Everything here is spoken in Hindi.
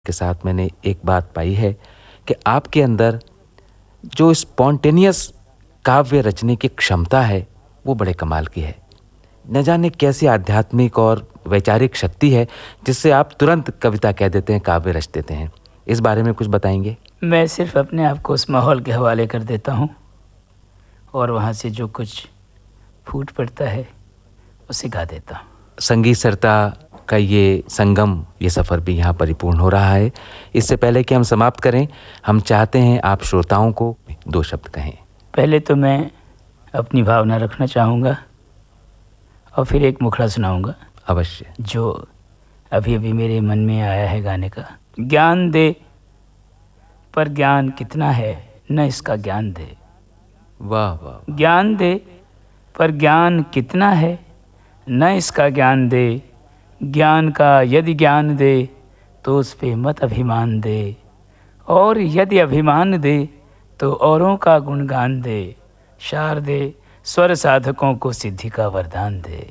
के साथ मैंने एक बात पाई है कि आपके अंदर जो स्पॉन्टेनियस काव्य रचने की क्षमता है वो बड़े कमाल की है। न जाने कैसी आध्यात्मिक और वैचारिक शक्ति है जिससे आप तुरंत कविता कह देते हैं, काव्य रच देते हैं। इस बारे में कुछ बताएंगे? मैं सिर्फ अपने आप को उस माहौल के हवाले कर देता हूँ और वहाँ से जो कुछ फूट पड़ता है उसे गा देता हूँ। संगीत सरता का ये संगम, ये सफ़र भी यहाँ परिपूर्ण हो रहा है। इससे पहले कि हम समाप्त करें, हम चाहते हैं आप श्रोताओं को 2 शब्द कहें। पहले तो मैं अपनी भावना रखना चाहूँगा और फिर एक मुखड़ा सुनाऊँगा। अवश्य। जो अभी अभी मेरे मन में आया है गाने का। ज्ञान दे पर ज्ञान कितना है, न इसका ज्ञान दे। वाह वाह। ज्ञान दे पर ज्ञान कितना है, न इसका ज्ञान दे। ज्ञान का यदि ज्ञान दे तो उस पे मत अभिमान दे, और यदि अभिमान दे तो औरों का गुणगान दे। शारदे स्वर साधकों को सिद्धि का वरदान दे।